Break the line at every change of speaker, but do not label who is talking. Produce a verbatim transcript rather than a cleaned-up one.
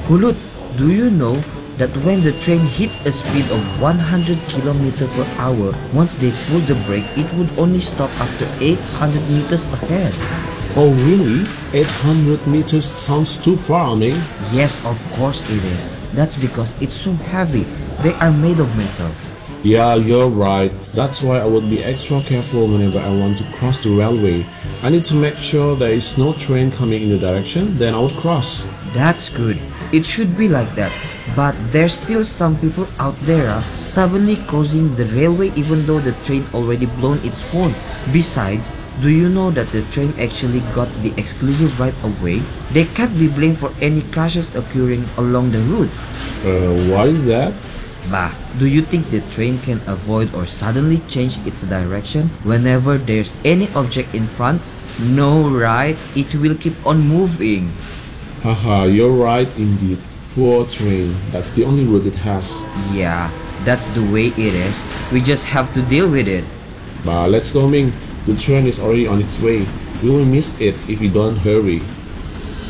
Kulut, do you know that when the train hits a speed of one hundred kilometers per hour, once they pull the brake, it would only stop after eight hundred meters ahead?
Oh really? eight hundred meters sounds too far, Aming.
Yes, of course it is. That's because it's so heavy. They are made of metal.
Yeah, you're right. That's why I would be extra careful whenever I want to cross the railway. I need to make sure there is no train coming in the direction, then I would cross.
That's good. It should be like that. But there's still some people out there uh, stubbornly crossing the railway even though the train already blown its horn. Besides, do you know that the train actually got the exclusive right of way? They can't be blamed for any crashes occurring along the route.
Uh, why is that?
Bah, do you think the train can avoid or suddenly change its direction whenever there's any object in front? No, right? It will keep on moving.
Haha, you're right indeed. Poor train. That's the only route it has.
Yeah, that's the way it is. We just have to deal with it.
But let's go, Ming. The train is already on its way. We will miss it if we don't hurry.